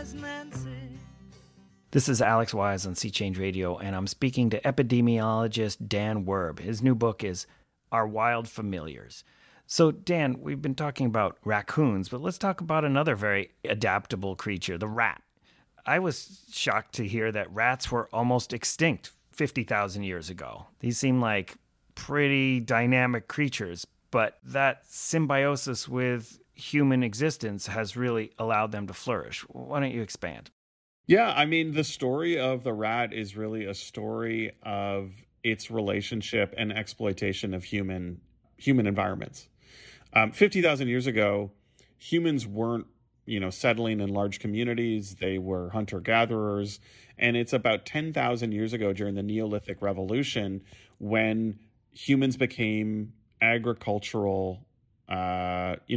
This is Alex Wise on Sea Change Radio, and I'm speaking to epidemiologist Dan Werb. His new book is Our Wild Familiars. So, Dan, we've been talking about raccoons, but let's talk about another very adaptable creature, the rat. I was shocked to hear that rats were almost extinct 50,000 years ago. These seem like pretty dynamic creatures, but that symbiosis with human existence has really allowed them to flourish. Why don't you expand? Yeah, I mean, the story of the rat is really a story of its relationship and exploitation of human environments. 50,000 years ago, humans weren't, settling in large communities. They were hunter-gatherers. And it's about 10,000 years ago during the Neolithic Revolution when humans became agricultural,